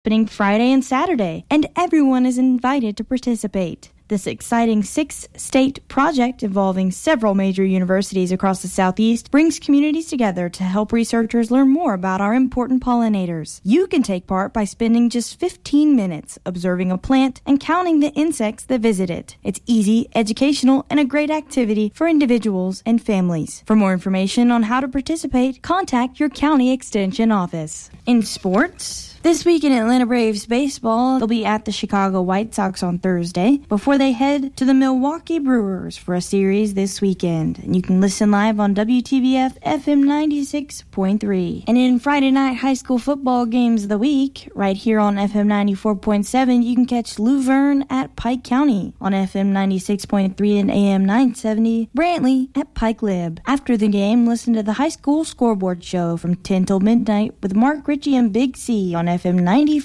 happening Friday and Saturday, and everyone is invited to participate. This exciting 6-state project involving several major universities across the Southeast brings communities together to help researchers learn more about our important pollinators. You can take part by spending just 15 minutes observing a plant and counting the insects that visit it. It's easy, educational, and a great activity for individuals and families. For more information on how to participate, contact your county extension office. In sports, this week in Atlanta Braves baseball, they'll be at the Chicago White Sox on Thursday before they head to the Milwaukee Brewers for a series this weekend. And you can listen live on WTBF FM 96.3. And in Friday night high school football games of the week, right here on FM 94.7, you can catch Luverne at Pike County on FM 96.3 and AM 970, Brantley at Pike Lib. After the game, listen to the high school scoreboard show from 10 till midnight with Mark Ritchie and Big C on FM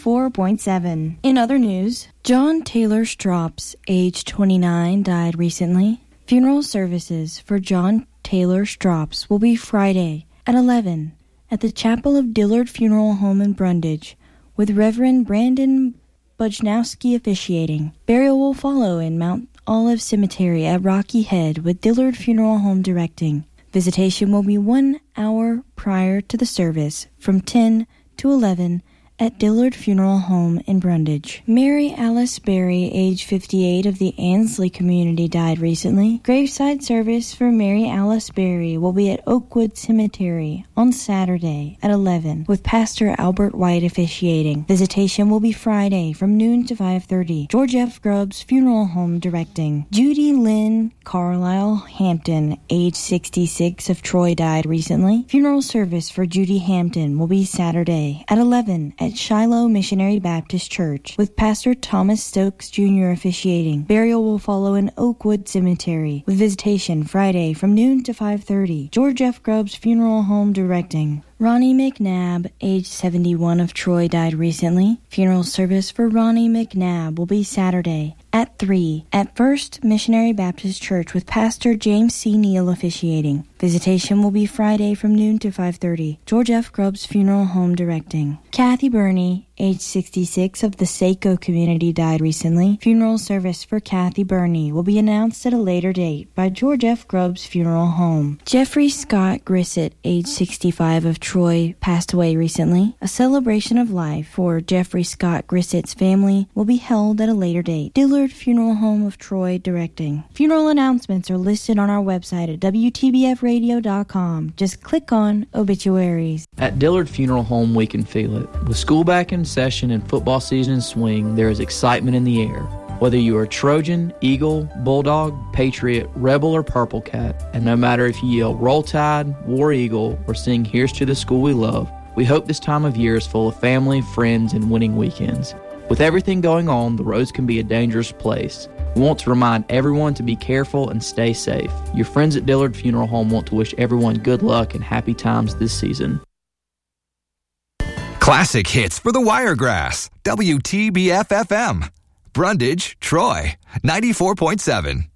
94.7. In other news, John Taylor Strops, age 29, died recently. Funeral services for John Taylor Strops will be Friday at 11 at the Chapel of Dillard Funeral Home in Brundage, with Reverend Brandon Bujnowski officiating. Burial will follow in Mount Olive Cemetery at Rocky Head, with Dillard Funeral Home directing. Visitation will be 1 hour prior to the service, from 10 to 11 at Dillard Funeral Home in Brundage. Mary Alice Berry, age 58, of the Ansley community, died recently. Graveside service for Mary Alice Berry will be at Oakwood Cemetery on Saturday at 11, with Pastor Albert White officiating. Visitation will be Friday from noon to 5:30. George F. Grubbs Funeral Home directing. Judy Lynn Carlisle Hampton, age 66, of Troy, died recently. Funeral service for Judy Hampton will be Saturday at 11 at Shiloh Missionary Baptist Church, with Pastor Thomas Stokes Jr. officiating. Burial will follow in Oakwood Cemetery, with visitation Friday from noon to 5:30. George F. Grubbs Funeral Home directing. Ronnie McNabb, age 71, of Troy, died recently. Funeral service for Ronnie McNabb will be Saturday at 3 at First Missionary Baptist Church, with Pastor James C. Neal officiating. Visitation will be Friday from noon to 5:30. George F. Grubbs Funeral Home directing. Kathy Burney, age 66, of the Saco community, died recently. Funeral service for Kathy Burney will be announced at a later date by George F. Grubbs Funeral Home. Jeffrey Scott Grissett, age 65, of Troy, passed away recently. A celebration of life for Jeffrey Scott Grissett's family will be held at a later date. Dillard Funeral Home of Troy directing. Funeral announcements are listed on our website at WTBFradio.com. Just click on Obituaries. At Dillard Funeral Home, we can feel it. With school back in session and football season in swing, there is excitement in the air. Whether you are Trojan, Eagle, Bulldog, Patriot, Rebel, or Purple Cat, and no matter if you yell Roll Tide, War Eagle, or sing Here's to the School We Love, we hope this time of year is full of family, friends, and winning weekends. With everything going on, the roads can be a dangerous place. We want to remind everyone to be careful and stay safe. Your friends at Dillard Funeral Home want to wish everyone good luck and happy times this season. Classic hits for the Wiregrass. WTBF-FM. Brundage, Troy, 94.7.